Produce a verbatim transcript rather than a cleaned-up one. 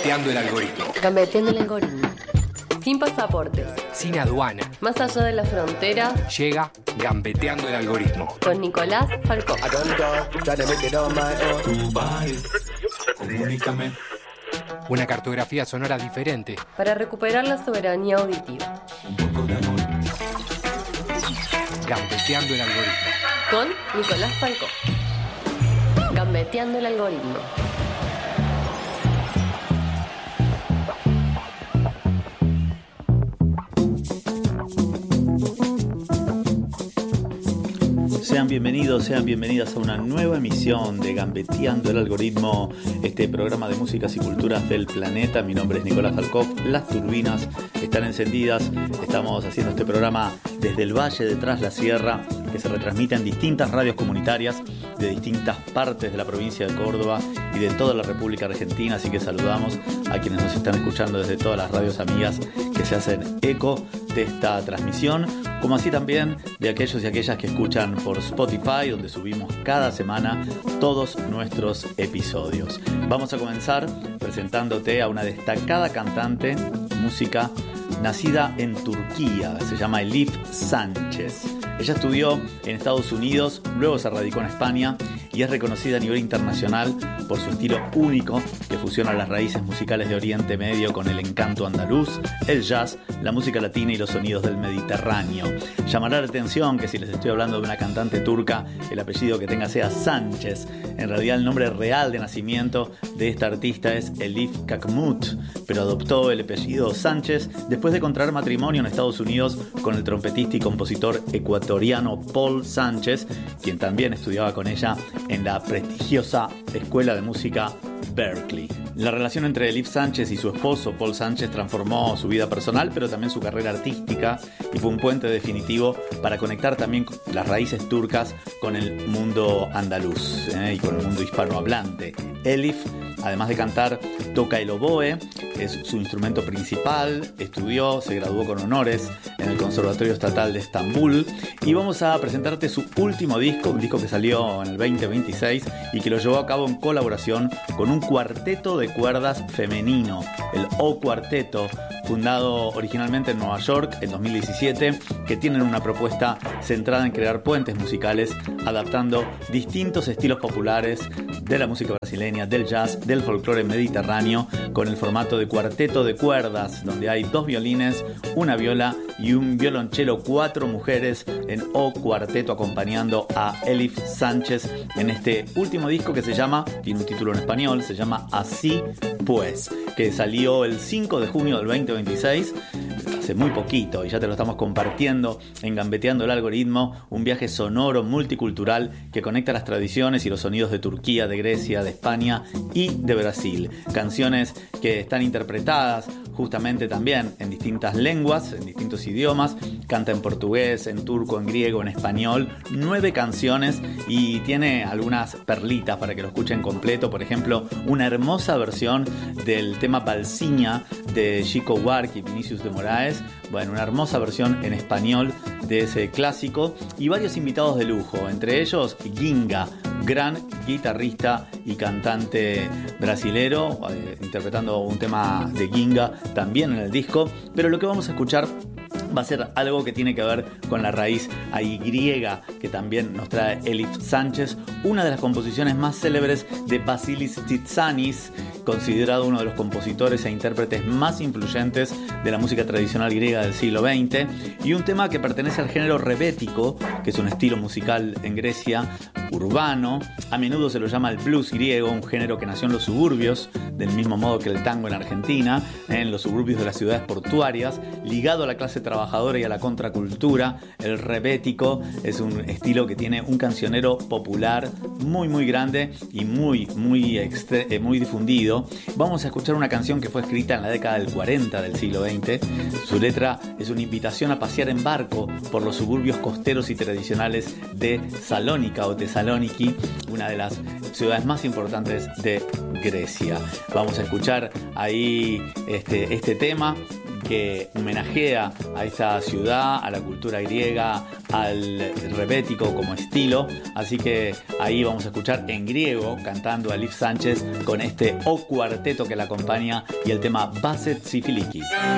Gambeteando el algoritmo. Gambeteando el algoritmo. Sin pasaportes. Sin aduana. Más allá de las fronteras. Llega Gambeteando el algoritmo. Con Nicolás Falcó. Comunícame. Una cartografía sonora diferente. Para recuperar la soberanía auditiva. Un poco de amor. Gambeteando el algoritmo. Con Nicolás Falcó. Gambeteando el algoritmo. Sean bienvenidos, sean bienvenidas a una nueva emisión de Gambeteando el Algoritmo, este programa de músicas y culturas del planeta. Mi nombre es Nicolás Falkov, las turbinas están encendidas, estamos haciendo este programa desde el Valle de Tras la Sierra, que se retransmite en distintas radios comunitarias de distintas partes de la provincia de Córdoba y de toda la República Argentina, así que saludamos a quienes nos están escuchando desde todas las radios amigas que se hacen eco de esta transmisión, como así también de aquellos y aquellas que escuchan por Spotify, donde subimos cada semana todos nuestros episodios. Vamos a comenzar presentándote a una destacada cantante, música, nacida en Turquía, se llama Elif Sánchez. Ella estudió en Estados Unidos, luego se radicó en España y es reconocida a nivel internacional por su estilo único que fusiona las raíces musicales de Oriente Medio con el encanto andaluz, el jazz, la música latina y los sonidos del Mediterráneo. Llamará la atención que si les estoy hablando de una cantante turca, el apellido que tenga sea Sánchez. En realidad el nombre real de nacimiento de esta artista es Elif Kakmut, pero adoptó el apellido Sánchez después de contraer matrimonio en Estados Unidos con el trompetista y compositor ecuatoriano Paul Sánchez, quien también estudiaba con ella en la prestigiosa Escuela de Música Berklee. La relación entre Elif Sánchez y su esposo Paul Sánchez transformó su vida personal, pero también su carrera artística, y fue un puente definitivo para conectar también las raíces turcas con el mundo andaluz ¿eh? y con el mundo hispanohablante. Elif, además de cantar, toca el oboe, es su instrumento principal, estudió, se graduó con honores en el Conservatorio Estatal de Estambul, y vamos a presentarte su último disco, un disco que salió en el veinte veintiséis y que lo llevó a cabo en colaboración con un cuarteto de cuerdas femenino, el O Cuarteto, fundado originalmente en Nueva York en dos mil diecisiete, que tienen una propuesta centrada en crear puentes musicales, adaptando distintos estilos populares de la música brasileña, del jazz, del folclore mediterráneo, con el formato de cuarteto de cuerdas, donde hay dos violines, una viola y un violonchelo, cuatro mujeres en O Cuarteto acompañando a Elif Sánchez en este último disco que se llama, tiene un título en español, se llama Así Pues, que salió el cinco de junio del veinte veintiséis, hace muy poquito, y ya te lo estamos compartiendo en Gambeteando el Algoritmo, un viaje sonoro multicultural que conecta las tradiciones y los sonidos de Turquía, de Grecia, de España y de Brasil. Canciones que están interpretadas justamente también en distintas lenguas, en distintos idiomas, canta en portugués, en turco, en griego, en español, nueve canciones, y tiene algunas perlitas para que lo escuchen completo. Por ejemplo, una hermosa versión del tema Balsiña de Chico Buarque y Vinicius de Moraes, bueno, una hermosa versión en español de ese clásico, y varios invitados de lujo, entre ellos Ginga, gran guitarrista y cantante brasilero, eh, interpretando un tema de Ginga también en el disco. Pero lo que vamos a escuchar va a ser algo que tiene que ver con la raíz ahí griega que también nos trae Elif Sánchez, una de las composiciones más célebres de Vasilis Tzitzannis, considerado uno de los compositores e intérpretes más influyentes de la música tradicional griega del siglo veinte, y un tema que pertenece al género rebético, que es un estilo musical en Grecia urbano. A menudo se lo llama el blues griego, un género que nació en los suburbios, del mismo modo que el tango en Argentina, en los suburbios de las ciudades portuarias, ligado a la clase trabajadora y a la contracultura. El rebético es un estilo que tiene un cancionero popular muy muy grande y muy muy, extre- muy difundido. Vamos a escuchar una canción que fue escrita en la década del cuarenta del siglo veinte. Su letra es una invitación a pasear en barco por los suburbios costeros y tradicionales de Salónica o Tesaloniki, una de las ciudades más importantes de Grecia. Vamos a escuchar ahí este, este tema que homenajea a esta ciudad, a la cultura griega, al rebético como estilo. Así que ahí vamos a escuchar en griego cantando a Liv Sánchez con este O cuarteto que la acompaña y el tema Baset Sifiliki.